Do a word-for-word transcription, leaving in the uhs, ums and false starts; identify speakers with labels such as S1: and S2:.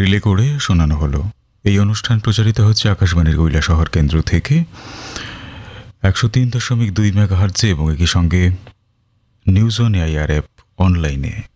S1: Relay করে শোনানো হলো। এই অনুষ্ঠান প্রচারিত হচ্ছে আকাশবাণীর কৈলাসহর কেন্দ্র থেকে একশো তিন দশমিক দুই মেগাহার্টজে এবং একই সঙ্গে নিউজ অন এআইআর অ্যাপ অনলাইনে।